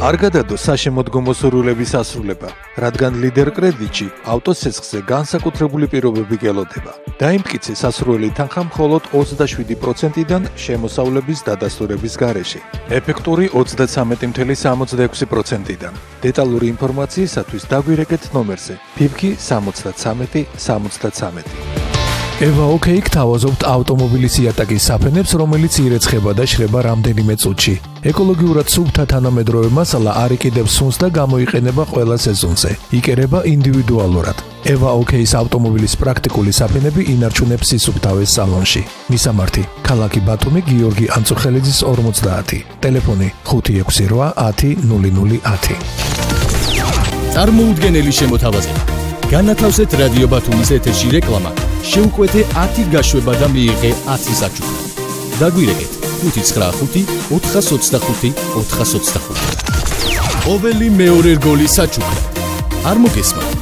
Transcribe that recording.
არ გადადო საშემოდგომო სურვილების ასრულება, რადგან ლიდერ კრედიტში ავტოცესხზე განსაკუთრებული პირობები გელოდება. დაიმტკიცე სასურველი თანხა მხოლოდ 27%-დან შემოსავლების დადასტურების გარეშე. ეფექტური 33.66%-დან. დეტალური ინფორმაციისათვის დაგვირეკეთ ნომერზე ფიფქი 73 73. ევა ოკეი გთავაზობთ ავტომობილის იატაკის საფენებს, რომელიც ირეცხება და შრება რამდენიმე წუთში. ეკოლოგიურად სუფთა თანამედროვე მასალა არ იყიდებს სუნს და გამოიყენება ყველა სეზონზე. იკერება ინდივიდუალურად. ევა ოკეის ავტომობილის პრაქტიკული საფენები ინარჩუნებს სისუფთავეს სალონში. მისამართი: ქალაქი ბათუმი, გიორგი ანწუხელიძის 50. ტელეფონი 568 10 0010. წარმოუდგენელი შემოთავაზება. განათავსეთ რადიო ბათუმის ეთერში რეკლამა, შეუკვეთე 10 გაშვება და მიიღე 10 საჩუქრად. დაგვირეკეთ 595 425 425. ყოველი მეორე რგოლის საჩუქრად. არ მოგესმათ.